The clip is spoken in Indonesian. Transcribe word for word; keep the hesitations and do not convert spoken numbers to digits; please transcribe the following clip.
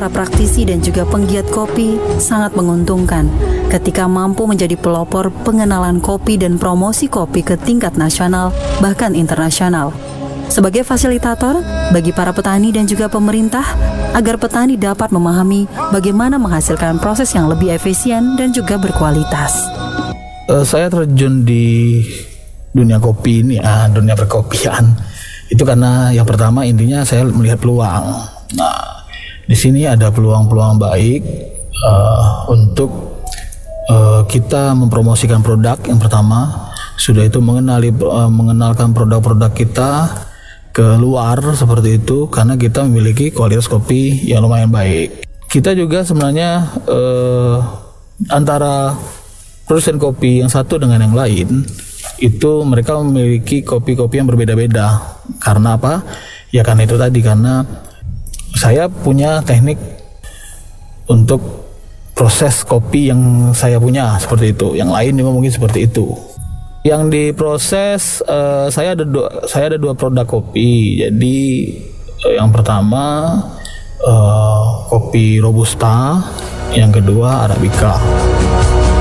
para praktisi dan juga penggiat kopi sangat menguntungkan ketika mampu menjadi pelopor pengenalan kopi dan promosi kopi ke tingkat nasional bahkan internasional. Sebagai fasilitator bagi para petani dan juga pemerintah agar petani dapat memahami bagaimana menghasilkan proses yang lebih efisien dan juga berkualitas. Uh, saya terjun di dunia kopi ini, ah, dunia perkopian itu karena yang pertama intinya saya melihat peluang. Nah, di sini ada peluang-peluang baik uh, untuk uh, kita mempromosikan produk. Yang pertama sudah itu mengenali uh, mengenalkan produk-produk kita ke luar seperti itu, karena kita memiliki kualitas kopi yang lumayan baik. Kita juga sebenarnya eh, antara produsen kopi yang satu dengan yang lain itu mereka memiliki kopi-kopi yang berbeda-beda. Karena apa? Ya karena itu tadi, karena saya punya teknik untuk proses kopi yang saya punya seperti itu. Yang lain juga mungkin seperti itu. Yang diproses uh, saya ada dua, saya ada dua produk kopi. Jadi uh, yang pertama uh, kopi robusta, yang kedua arabica.